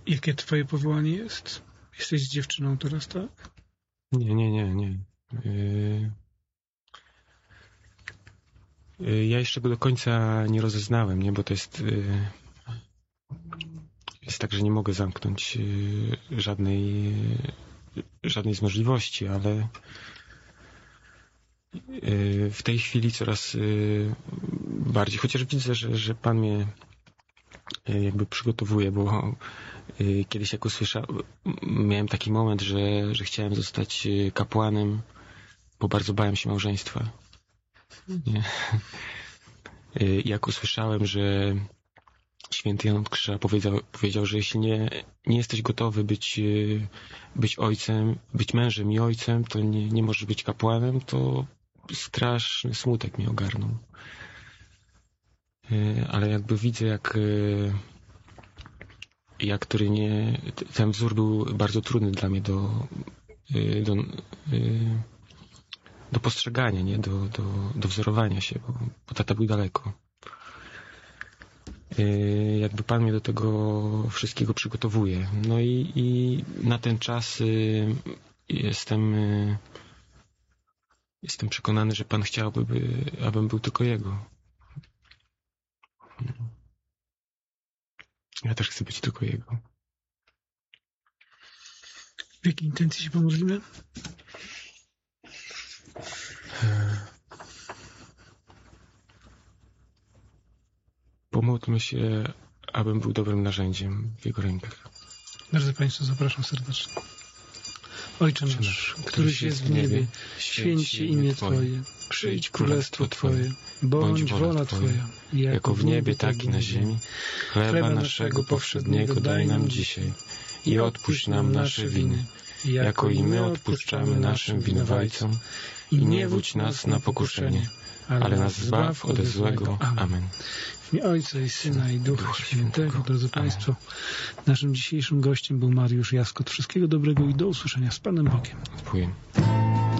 Jakie twoje powołanie jest? Jesteś dziewczyną teraz, tak? Nie. Ja jeszcze go do końca nie rozeznałem, nie? Bo to jest tak, że nie mogę zamknąć żadnej z możliwości, ale w tej chwili coraz bardziej, chociaż widzę, że Pan mnie jakby przygotowuje, bo kiedyś jak miałem taki moment, że chciałem zostać kapłanem, bo bardzo bałem się małżeństwa. Nie? Jak usłyszałem, że święty Jan od Krzyża powiedział, że jeśli nie jesteś gotowy być ojcem, być mężem i ojcem, to nie możesz być kapłanem, to straszny smutek mnie ogarnął. Ale jakby widzę, jak ten wzór był bardzo trudny dla mnie do postrzegania, nie? Do wzorowania się, bo tata był daleko. Jakby Pan mnie do tego wszystkiego przygotowuje. No i na ten czas jestem przekonany, że Pan chciałby, abym był tylko Jego. Ja też chcę być tylko Jego. W jakiej intencji się pomodlimy? Pomódlmy się, abym był dobrym narzędziem w Jego rękach. Drodzy Państwo, zapraszam serdecznie. Ojcze nasz, któryś jest w niebie, święć się imię Twoje, przyjdź królestwo Twoje, bądź wola Twoja, jako w niebie, tak i na ziemi. Chleba naszego powszedniego daj nam dzisiaj i odpuść nam nasze winy, jako i my odpuszczamy naszym winowajcom. I nie wódź nas na pokuszenie, ale nas zbaw ode złego. Amen. W imię Ojca i Syna i Ducha Świętego. Drodzy Państwo, naszym dzisiejszym gościem był Mariusz Jaskot. Wszystkiego dobrego i do usłyszenia z Panem Bogiem. Dziękuję.